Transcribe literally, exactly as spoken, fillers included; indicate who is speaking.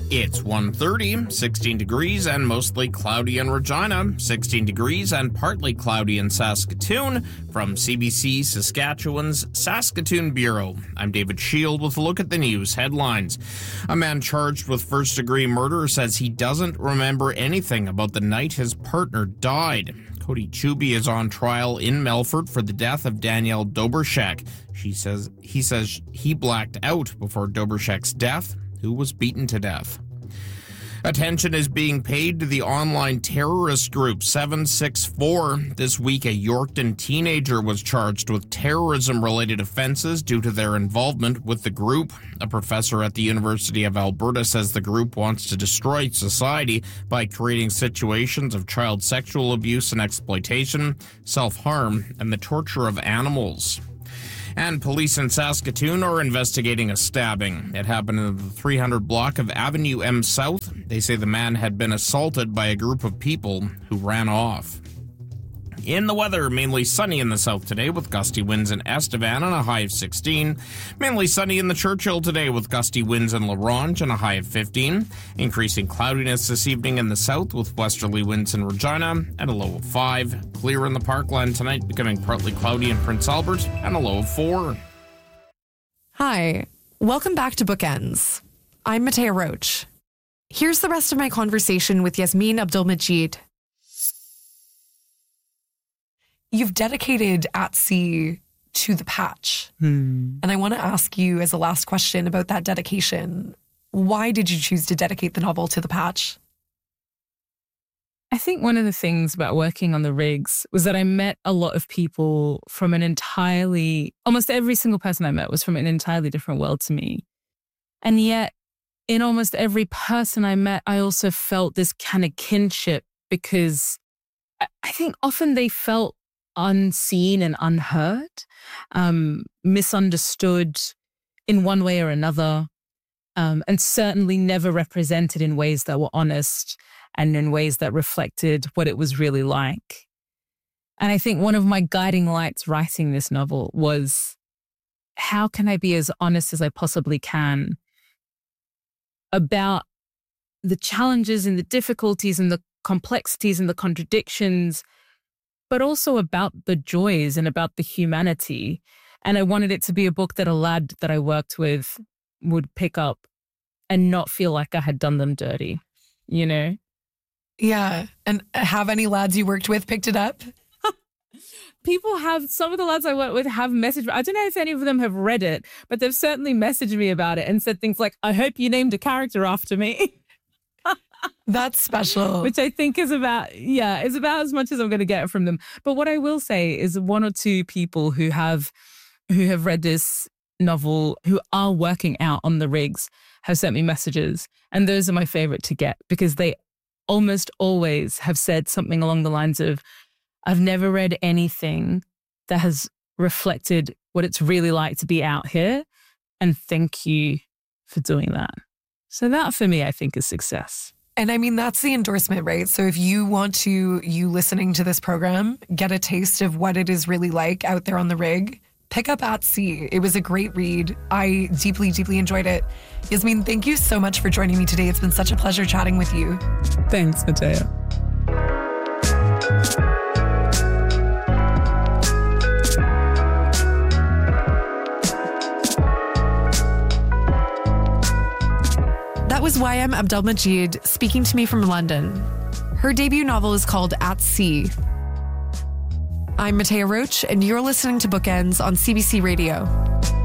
Speaker 1: It's one thirty, sixteen degrees and mostly cloudy in Regina, sixteen degrees and partly cloudy in Saskatoon. From C B C Saskatchewan's Saskatoon Bureau, I'm David Shield with a look at the news headlines. A man charged with first-degree murder says he doesn't remember anything about the night his partner died. Cody Chuby is on trial in Melfort for the death of Danielle Dobrschek. She says he says he blacked out before Dobrschek's death, who was beaten to death. Attention is being paid to the online terrorist group seven six four. This week, a Yorkton teenager was charged with terrorism-related offenses due to their involvement with the group. A professor at the University of Alberta says the group wants to destroy society by creating situations of child sexual abuse and exploitation, self-harm, and the torture of animals. And police in Saskatoon are investigating a stabbing. It happened in the three hundred block of Avenue M South. They say the man had been assaulted by a group of people who ran off. In the weather, mainly sunny in the south today with gusty winds in Estevan and a high of sixteen. Mainly sunny in the Churchill today with gusty winds in La Ronge and a high of fifteen. Increasing cloudiness this evening in the south with westerly winds in Regina and a low of five. Clear in the Parkland tonight, becoming partly cloudy in Prince Albert and a low of four.
Speaker 2: Hi, welcome back to Bookends. I'm Matea Roach. Here's the rest of my conversation with Yasmin Abdulmajid. You've dedicated At Sea to the Patch. Hmm. And I want to ask you as a last question about that dedication. Why did you choose to dedicate the novel to the Patch?
Speaker 3: I think one of the things about working on the rigs was that I met a lot of people from an entirely, almost every single person I met was from an entirely different world to me. And yet, in almost every person I met, I also felt this kind of kinship because I think often they felt unseen and unheard, um, misunderstood in one way or another, um, and certainly never represented in ways that were honest and in ways that reflected what it was really like. And I think one of my guiding lights writing this novel was, how can I be as honest as I possibly can about the challenges and the difficulties and the complexities and the contradictions, but also about the joys and about the humanity. And I wanted it to be a book that a lad that I worked with would pick up and not feel like I had done them dirty, you know?
Speaker 2: Yeah. And have any lads you worked with picked it up?
Speaker 3: People have, some of the lads I work with have messaged me. I don't know if any of them have read it, but they've certainly messaged me about it and said things like, I hope you named a character after me.
Speaker 2: That's special.
Speaker 3: Which I think is about, yeah, is about as much as I'm going to get from them. But what I will say is one or two people who have, who have read this novel, who are working out on the rigs, have sent me messages. And those are my favorite to get because they almost always have said something along the lines of, I've never read anything that has reflected what it's really like to be out here. And thank you for doing that. So that for me, I think is success.
Speaker 2: And I mean, that's the endorsement, right? So if you want to, you listening to this program, get a taste of what it is really like out there on the rig, pick up At Sea. It was a great read. I deeply, deeply enjoyed it. Yasmin, thank you so much for joining me today. It's been such a pleasure chatting with you.
Speaker 3: Thanks, Matea.
Speaker 2: That was Y M Abdulmajid speaking to me from London. Her debut novel is called At Sea. I'm Matea Roach, and you're listening to Bookends on C B C Radio.